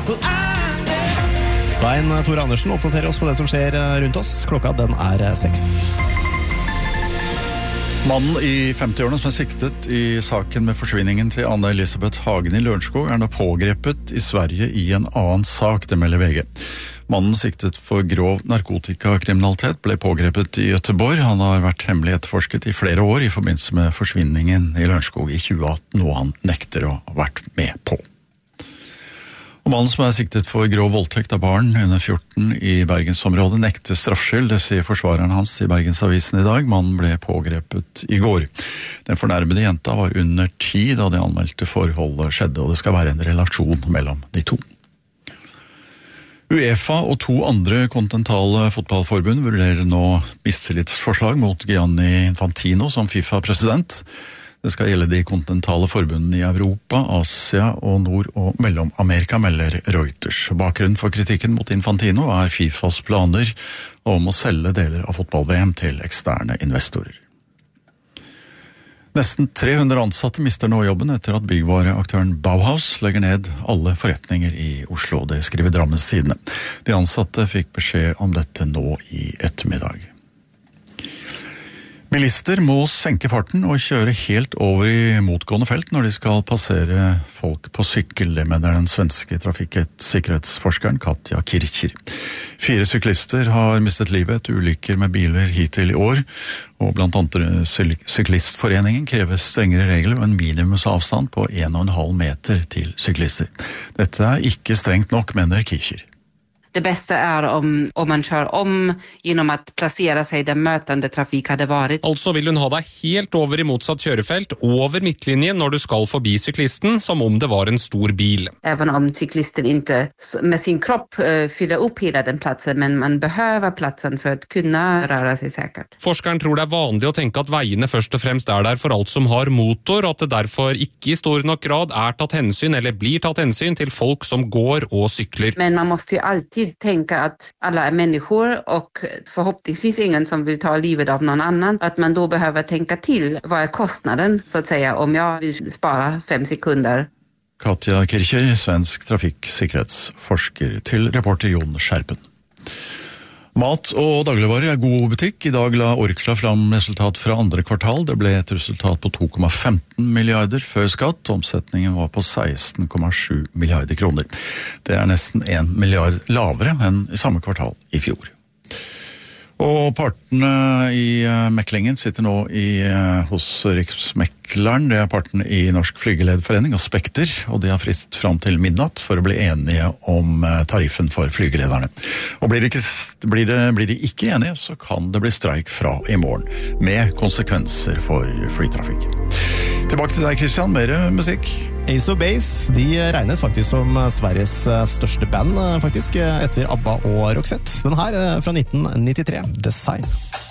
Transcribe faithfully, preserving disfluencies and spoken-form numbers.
Svein Tore Andersen oppdaterer oss på det som skjer rundt oss. Klokka den er seks. Mannen i femti-årene som er siktet i saken med forsvinningen til Anne Elisabeth Hagen i Lørenskog er nå pågrepet i Sverige i en annen sak, det melder V G. Mannen siktet for grov narkotikakriminalitet ble pågrepet i Göteborg. Han har vært hemmelig etterforsket i flere år i forbindelse med forsvinningen i Lørenskog i tjue atten, noe han nekter å ha vært med på. Og mannen som er siktet for grov voldtekt av barn under fjorten i Bergensområdet nekter straffskyld, det sier forsvareren hans i Bergensavisen i dag. Mannen ble pågrepet i går. Den fornærmede jenta var under ti da de anmeldte forholdet skjedde, og det skal være en relasjon mellom de to. UEFA og to andre kontinentale fotballforbund vurderer nå mistillitsforslag mot Gianni Infantino som FIFA-president. Det skal gjelde de kontinentale forbundene i Europa, Asia og Nord- og Mellom-Amerika, melder Reuters. Bakgrunnen for kritikken mot Infantino er FIFAs planer om å selge deler av fotball-V M til eksterne investorer. Nesten tre hundre ansatte mister nå jobben etter at byggvareaktøren Bauhaus legger ned alle forretninger i Oslo. Det skriver Drammens Tidende. De ansatte fikk beskjed om dette nå i ettermiddag. Bilister må senke farten og kjøre helt over i motgående felt når de skal passere folk på sykkel, det mener den svenske trafikksikkerhetsforskeren Katja Kircher. Fire syklister har mistet livet etter ulykker med biler hittil i år, og blant annet Syklistforeningen krever strengere regler og en minimumsavstand på en og en halv meter til syklister. Dette er ikke strengt nok, mener Kircher. Det bästa är om, om man kör om genom att placera sig där mötande trafik hade varit. Altså vil hun ha deg helt over i motsatt kjørefelt, over midtlinjen når du skal forbi syklisten, som om det var en stor bil. Även om cyklisten inte med sin kropp uh, fyller upp hela den platsen, men man behöver platsen för att kunna röra sig säkert. Forskeren tror det er vanlig å tenke at veiene først og fremst er der for alt som har motor, og at det derfor ikke i stor nok grad er tatt hensyn eller blir tatt hensyn til folk som går og sykler. Men man måste ju alltid tänka att alla är människor och förhoppningsvis ingen som vill ta livet av någon annan. Att man då behöver tänka till vad är kostnaden så att säga om jag vill spara fem sekunder. Katja Kircher, svensk trafikksikkerhetsforsker, til reporter Jon Skjerpen. Mat og dagligvarer er god butikk. I dag la Orkla fram resultat fra andre kvartal. Det ble et resultat på to komma femten milliarder før skatt. Omsetningen var på seksten komma sju milliarder kroner. Det er nesten en milliard lavere enn i samme kvartal i fjor. Og partene i meklingen sitter nå i, hos Riksmekleren. Det er partene i Norsk Flygelederforening og Spekter, og de har frist fram til midnatt for å bli enige om tariffen for flygelederne. Og blir, det ikke, blir, det, blir de ikke enige, så kan det bli streik fra i morgen, med konsekvenser for flytrafikken. Tilbake til deg, Christian, mer musikk. Ace of Base, de regnes faktisk som Sveriges største band, faktisk, etter ABBA og Roxette. Den her fra nitten nittitre, Design.